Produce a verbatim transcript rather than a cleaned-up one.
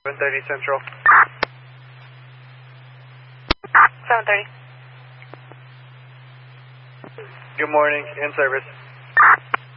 seven thirty Central. seven thirty. Good morning, in service.